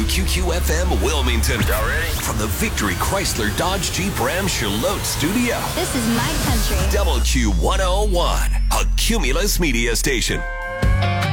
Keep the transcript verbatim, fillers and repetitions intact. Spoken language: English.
Q Q F M Wilmington. Y'all ready? From the Victory Chrysler Dodge Jeep Ram Charlotte studio. This is my country. W Q one oh one, a Cumulus media station.